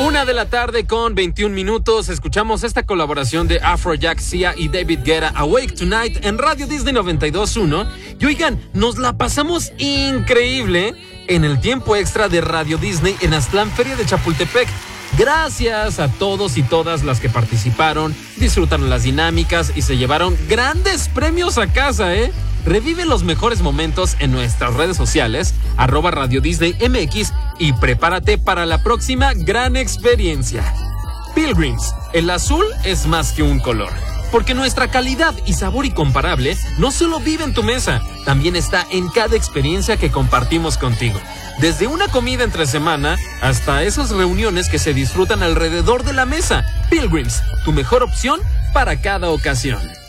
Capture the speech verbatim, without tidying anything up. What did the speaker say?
Una de la tarde con veintiún minutos. Escuchamos esta colaboración de Afrojack, Sia y David Guetta, Awake Tonight, en Radio Disney noventa y dos punto uno. Y oigan, nos la pasamos increíble en el tiempo extra de Radio Disney en Aztlán, Feria de Chapultepec. Gracias a todos y todas las que participaron, disfrutaron las dinámicas y se llevaron grandes premios a casa, ¿eh? Revive los mejores momentos en nuestras redes sociales, arroba Radio Disney M X, y prepárate para la próxima gran experiencia. Pilgrims, el azul es más que un color, porque nuestra calidad y sabor incomparable no solo vive en tu mesa, también está en cada experiencia que compartimos contigo. Desde una comida entre semana hasta esas reuniones que se disfrutan alrededor de la mesa. Pilgrims, tu mejor opción para cada ocasión.